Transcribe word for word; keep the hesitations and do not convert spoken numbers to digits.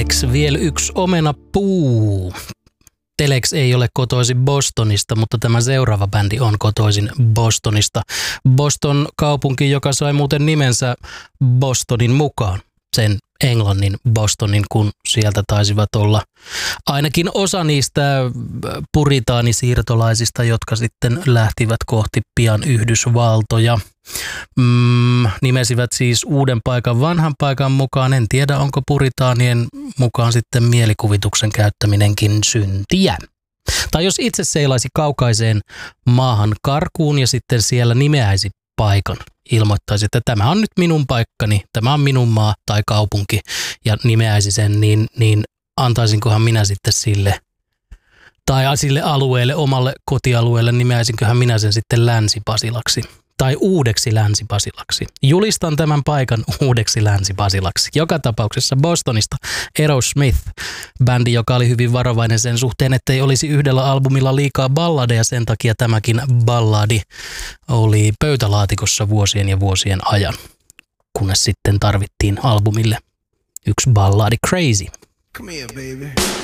Telex, vielä yksi omenapuu. Telex ei ole kotoisin Bostonista, mutta tämä seuraava bändi on kotoisin Bostonista. Boston kaupunki, joka sai muuten nimensä Bostonin mukaan. Sen Englannin Bostonin, kun sieltä taisivat olla ainakin osa niistä puritaanisiirtolaisista, jotka sitten lähtivät kohti pian Yhdysvaltoja. Mm, nimesivät siis uuden paikan vanhan paikan mukaan. En tiedä, onko puritaanien mukaan sitten mielikuvituksen käyttäminenkin syntiä. Tai jos itse seilaisi kaukaiseen maahan karkuun ja sitten siellä nimeäisi paikan, ilmoittaisi, että tämä on nyt minun paikkani, tämä on minun maa tai kaupunki ja nimeäisi sen, niin, niin antaisinkohan minä sitten sille tai sille alueelle, omalle kotialueelle, nimeäisinköhän minä sen sitten Länsi-Pasilaksi tai uudeksi Länsi-Pasilaksi. Julistan tämän paikan uudeksi Länsi-Pasilaksi. Joka tapauksessa Bostonista Aerosmith, bändi, joka oli hyvin varovainen sen suhteen, ettei olisi yhdellä albumilla liikaa balladeja, sen takia tämäkin balladi oli pöytälaatikossa vuosien ja vuosien ajan, kunnes sitten tarvittiin albumille yksi balladi, Crazy. Come here, baby.